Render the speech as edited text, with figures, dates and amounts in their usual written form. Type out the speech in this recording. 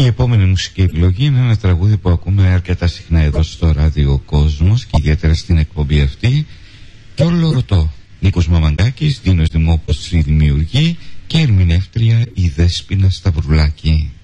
Η επόμενη μουσική επιλογή είναι ένα τραγούδι που ακούμε αρκετά συχνά εδώ στο ράδιο Κόσμος και ιδιαίτερα στην εκπομπή αυτή. Και όλο ρωτώ. Νίκος Μαμαγκάκης, Δίνος Δημόπος η δημιουργή και ερμηνεύτρια η Δέσποινα Σταυρουλάκη.